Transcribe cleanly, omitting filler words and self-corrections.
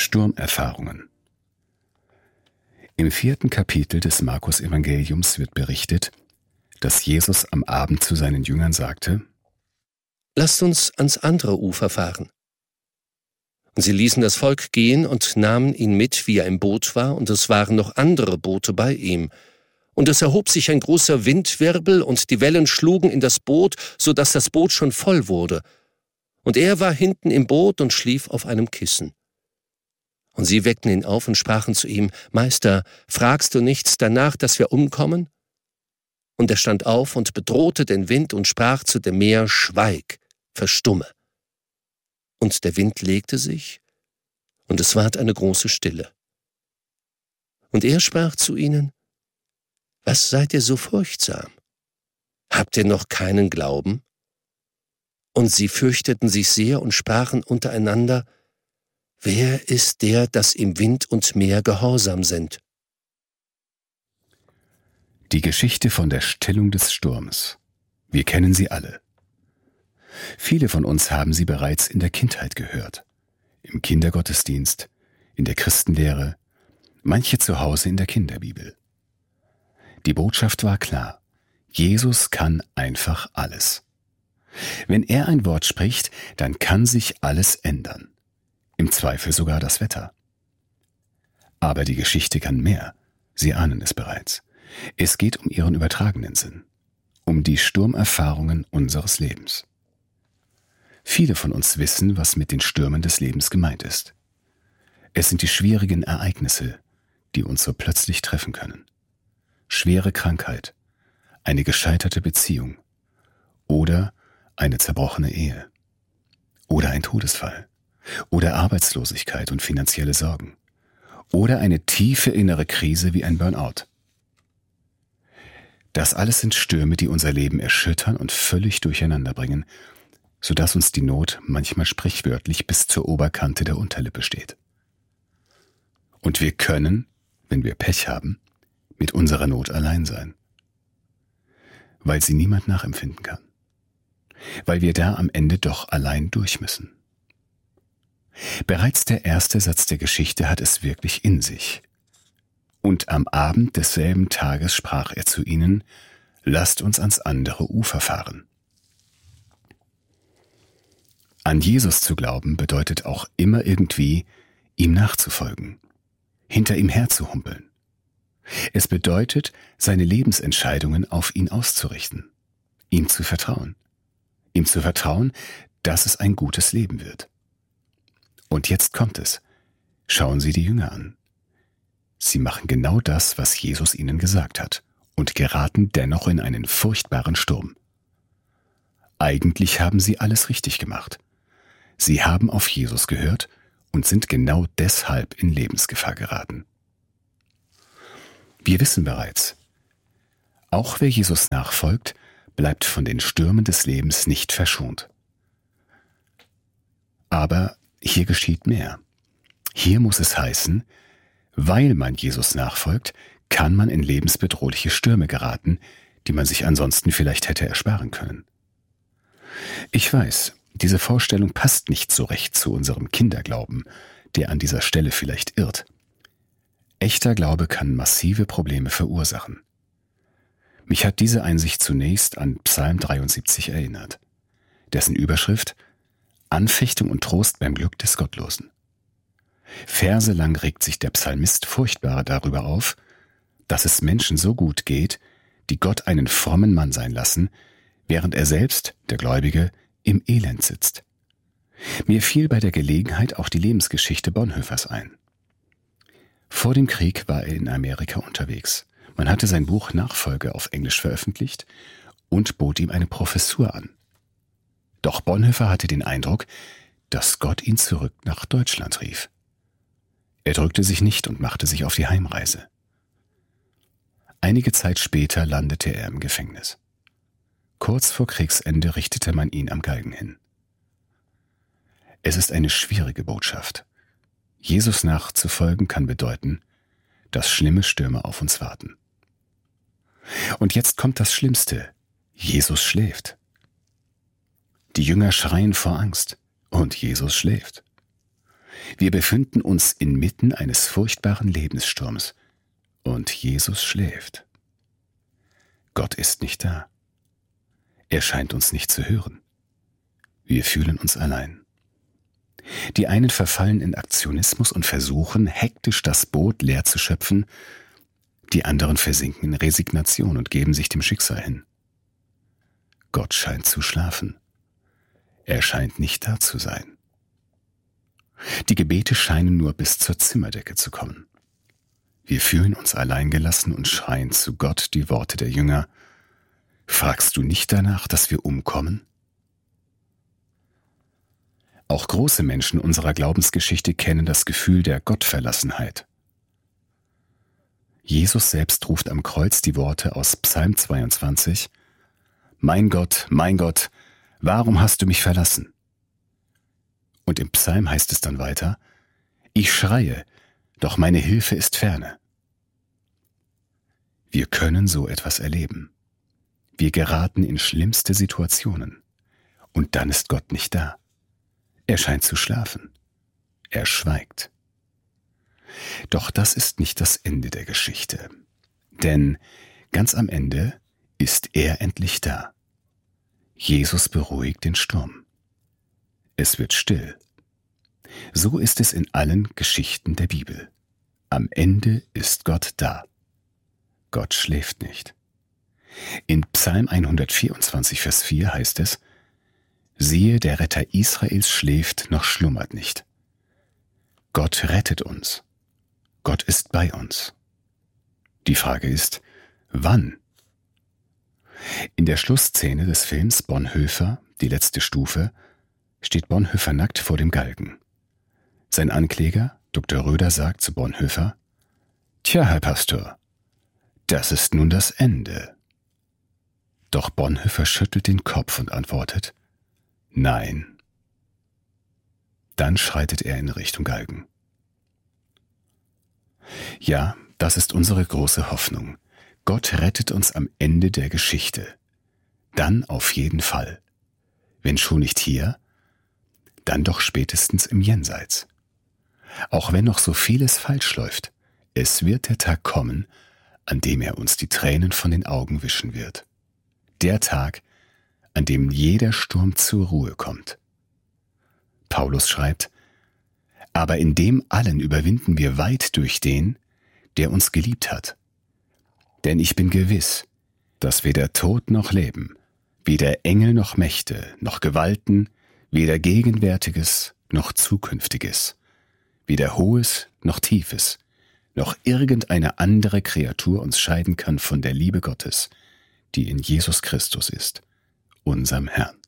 Sturmerfahrungen. Im 4. Kapitel des Markus-Evangeliums wird berichtet, dass Jesus am Abend zu seinen Jüngern sagte: »Lasst uns ans andere Ufer fahren.« Und sie ließen das Volk gehen und nahmen ihn mit, wie er im Boot war, und es waren noch andere Boote bei ihm. Und es erhob sich ein großer Windwirbel, und die Wellen schlugen in das Boot, so dass das Boot schon voll wurde. Und er war hinten im Boot und schlief auf einem Kissen. Und sie weckten ihn auf und sprachen zu ihm: »Meister, fragst du nichts danach, dass wir umkommen?« Und er stand auf und bedrohte den Wind und sprach zu dem Meer: »Schweig, verstumme.« Und der Wind legte sich, und es ward eine große Stille. Und er sprach zu ihnen: »Was seid ihr so furchtsam? Habt ihr noch keinen Glauben?« Und sie fürchteten sich sehr und sprachen untereinander: »Wer ist der, dass ihm Wind und Meer gehorsam sind?« Die Geschichte von der Stillung des Sturms. Wir kennen sie alle. Viele von uns haben sie bereits in der Kindheit gehört. Im Kindergottesdienst, in der Christenlehre, manche zu Hause in der Kinderbibel. Die Botschaft war klar: Jesus kann einfach alles. Wenn er ein Wort spricht, dann kann sich alles ändern. Im Zweifel sogar das Wetter. Aber die Geschichte kann mehr. Sie ahnen es bereits. Es geht um ihren übertragenen Sinn, um die Sturmerfahrungen unseres Lebens. Viele von uns wissen, was mit den Stürmen des Lebens gemeint ist. Es sind die schwierigen Ereignisse, die uns so plötzlich treffen können. Schwere Krankheit, eine gescheiterte Beziehung oder eine zerbrochene Ehe oder ein Todesfall oder Arbeitslosigkeit und finanzielle Sorgen oder eine tiefe innere Krise wie ein Burnout. Das alles sind Stürme, die unser Leben erschüttern und völlig durcheinander bringen, sodass uns die Not manchmal sprichwörtlich bis zur Oberkante der Unterlippe steht. Und wir können, wenn wir Pech haben, mit unserer Not allein sein, weil sie niemand nachempfinden kann, weil wir da am Ende doch allein durch müssen. Bereits der erste Satz der Geschichte hat es wirklich in sich. Und am Abend desselben Tages sprach er zu ihnen: »Lasst uns ans andere Ufer fahren.« An Jesus zu glauben bedeutet auch immer irgendwie, ihm nachzufolgen, hinter ihm herzuhumpeln. Es bedeutet, seine Lebensentscheidungen auf ihn auszurichten, ihm zu vertrauen, dass es ein gutes Leben wird. Und jetzt kommt es. Schauen Sie die Jünger an. Sie machen genau das, was Jesus ihnen gesagt hat, und geraten dennoch in einen furchtbaren Sturm. Eigentlich haben sie alles richtig gemacht. Sie haben auf Jesus gehört und sind genau deshalb in Lebensgefahr geraten. Wir wissen bereits, auch wer Jesus nachfolgt, bleibt von den Stürmen des Lebens nicht verschont. Aber hier geschieht mehr. Hier muss es heißen, weil man Jesus nachfolgt, kann man in lebensbedrohliche Stürme geraten, die man sich ansonsten vielleicht hätte ersparen können. Ich weiß, diese Vorstellung passt nicht so recht zu unserem Kinderglauben, der an dieser Stelle vielleicht irrt. Echter Glaube kann massive Probleme verursachen. Mich hat diese Einsicht zunächst an Psalm 73 erinnert, dessen Überschrift »Anfechtung und Trost beim Glück des Gottlosen«. Verselang regt sich der Psalmist furchtbar darüber auf, dass es Menschen so gut geht, die Gott einen frommen Mann sein lassen, während er selbst, der Gläubige, im Elend sitzt. Mir fiel bei der Gelegenheit auch die Lebensgeschichte Bonhoeffers ein. Vor dem Krieg war er in Amerika unterwegs. Man hatte sein Buch Nachfolge auf Englisch veröffentlicht und bot ihm eine Professur an. Doch Bonhoeffer hatte den Eindruck, dass Gott ihn zurück nach Deutschland rief. Er drückte sich nicht und machte sich auf die Heimreise. Einige Zeit später landete er im Gefängnis. Kurz vor Kriegsende richtete man ihn am Galgen hin. Es ist eine schwierige Botschaft. Jesus nachzufolgen kann bedeuten, dass schlimme Stürme auf uns warten. Und jetzt kommt das Schlimmste. Jesus schläft. Die Jünger schreien vor Angst und Jesus schläft. Wir befinden uns inmitten eines furchtbaren Lebenssturms und Jesus schläft. Gott ist nicht da. Er scheint uns nicht zu hören. Wir fühlen uns allein. Die einen verfallen in Aktionismus und versuchen, hektisch das Boot leer zu schöpfen, die anderen versinken in Resignation und geben sich dem Schicksal hin. Gott scheint zu schlafen. Er scheint nicht da zu sein. Die Gebete scheinen nur bis zur Zimmerdecke zu kommen. Wir fühlen uns alleingelassen und schreien zu Gott die Worte der Jünger: Fragst du nicht danach, dass wir umkommen? Auch große Menschen unserer Glaubensgeschichte kennen das Gefühl der Gottverlassenheit. Jesus selbst ruft am Kreuz die Worte aus Psalm 22: mein Gott, warum hast du mich verlassen? Und im Psalm heißt es dann weiter: Ich schreie, doch meine Hilfe ist ferne. Wir können so etwas erleben. Wir geraten in schlimmste Situationen. Und dann ist Gott nicht da. Er scheint zu schlafen. Er schweigt. Doch das ist nicht das Ende der Geschichte. Denn ganz am Ende ist er endlich da. Jesus beruhigt den Sturm. Es wird still. So ist es in allen Geschichten der Bibel. Am Ende ist Gott da. Gott schläft nicht. In Psalm 124, Vers 4 heißt es: Siehe, der Retter Israels schläft noch schlummert nicht. Gott rettet uns. Gott ist bei uns. Die Frage ist, wann? In der Schlussszene des Films Bonhoeffer, die letzte Stufe, steht Bonhoeffer nackt vor dem Galgen. Sein Ankläger, Dr. Röder, sagt zu Bonhoeffer: Tja, Herr Pastor, das ist nun das Ende. Doch Bonhoeffer schüttelt den Kopf und antwortet: Nein. Dann schreitet er in Richtung Galgen. Ja, das ist unsere große Hoffnung. Gott rettet uns am Ende der Geschichte. Dann auf jeden Fall. Wenn schon nicht hier, dann doch spätestens im Jenseits. Auch wenn noch so vieles falsch läuft, es wird der Tag kommen, an dem er uns die Tränen von den Augen wischen wird. Der Tag, an dem jeder Sturm zur Ruhe kommt. Paulus schreibt: Aber in dem allen überwinden wir weit durch den, der uns geliebt hat. Denn ich bin gewiss, dass weder Tod noch Leben, weder Engel noch Mächte, noch Gewalten, weder Gegenwärtiges noch Zukünftiges, weder Hohes noch Tiefes, noch irgendeine andere Kreatur uns scheiden kann von der Liebe Gottes, die in Jesus Christus ist, unserem Herrn.